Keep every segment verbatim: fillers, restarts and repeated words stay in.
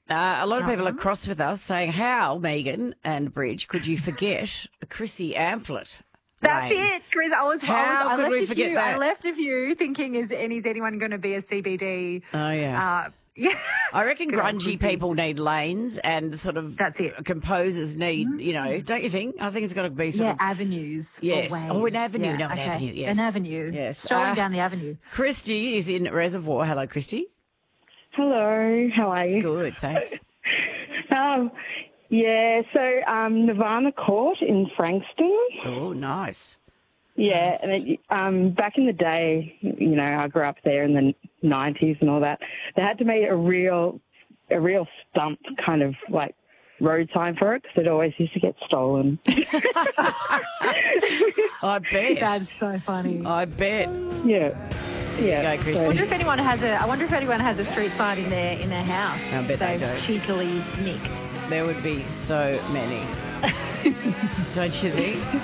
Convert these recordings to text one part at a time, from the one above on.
Uh, a lot of people Uh-huh. are cross with us saying, how, Megan and Bridge, could you forget Chrissy Amphlett? That's Lane? it, Chris. I was, I, How was, I could left we a forget few. that? I left a few thinking, is, and is anyone going to be a C B D? Oh, yeah. Uh, yeah. I reckon Good old grungy Chrissy. people need lanes and sort of That's it. composers need, you know, don't you think? I think it's got to be sort Yeah, of... avenues. Yes. Or ways. Oh, an avenue. Yeah, No, an okay. avenue, yes. An avenue. Yes. Strolling Uh, down the avenue. Christy is in Reservoir. Hello, Christy. Hello, how are you? Good, thanks. Um, yeah, so um, Nirvana Court in Frankston. Oh, nice. Yeah, and it, um, back in the day, you know, I grew up there in the nineties and all that. They had to make a real, a real stump kind of like road sign for it because it always used to get stolen. I bet. That's so funny. I bet. Yeah, yeah. Go, Christy. I wonder if anyone has a. I wonder if anyone has a street sign in their in their house. I bet they they've do. cheekily nicked. There would be so many. Don't you think?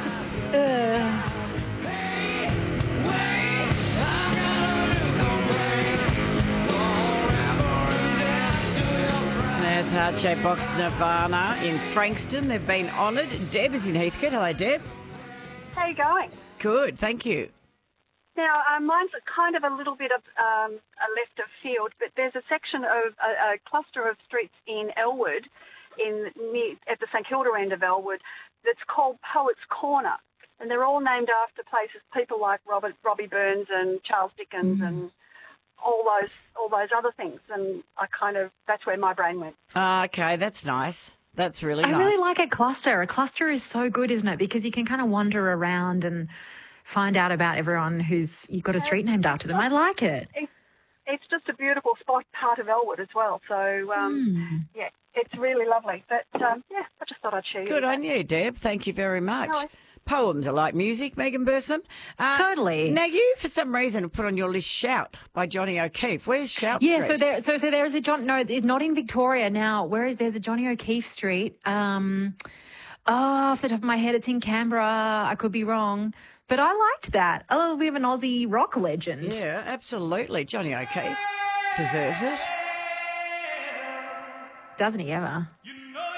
There's Heart-Shaped Box Nirvana in Frankston. They've been honoured. Deb is in Heathcote. Hello, Deb. How you going? Good, thank you. Now, um, mine's a kind of a little bit of um, a left of field, but there's a section of a, a cluster of streets in Elwood, in near, at the St Kilda end of Elwood, that's called Poets Corner, and they're all named after places, people like Robert, Robbie Burns and Charles Dickens and all those all those other things. And I kind of that's where my brain went. Ah, okay, that's nice. That's really I nice. really like a cluster. A cluster is so good, isn't it? Because you can kind of wander around and find out about everyone who's you've got a street named after them. I like it. It's, it's just a beautiful spot, part of Elwood as well. So um, yeah, it's really lovely. But um, yeah, I just thought I'd share. Good you on you, Deb. Thank you very much. No worries. Poems are like music, Megan Burson. Uh, Totally. Now, you, for some reason, have put on your list Shout by Johnny O'Keefe. Where's Shout Yeah, Street? so there, so so there is a John. No, it's not in Victoria now. Where is there's a Johnny O'Keefe Street? Um, oh, off the top of my head, it's in Canberra. I could be wrong, but I liked that. A little bit of an Aussie rock legend. Yeah, absolutely. Johnny O'Keefe deserves it. Doesn't he ever?